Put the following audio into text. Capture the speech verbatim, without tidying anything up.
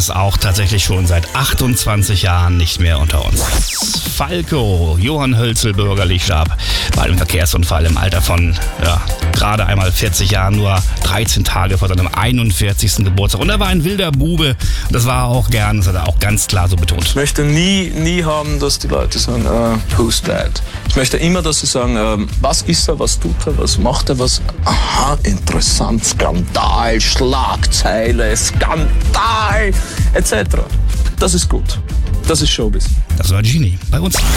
ist auch tatsächlich schon seit achtundzwanzig Jahren nicht mehr unter uns. Falco, Johann Hölzel, bürgerlich, starb bei einem Verkehrsunfall im Alter von, ja, gerade einmal vierzig Jahren, nur dreizehn Tage vor seinem einundvierzigsten Geburtstag. Und er war ein wilder Bube. Und das war er auch gern, das hat er auch ganz klar so betont. Ich möchte nie, nie haben, dass die Leute sagen, uh, who's that? Ich möchte immer, dass sie sagen, uh, was ist er, was tut er, was macht er, was... Aha, interessant, Skandal, Schlagzeile, Skandal, et cetera. Das ist gut. Das ist Showbiz. Das war Genie bei uns.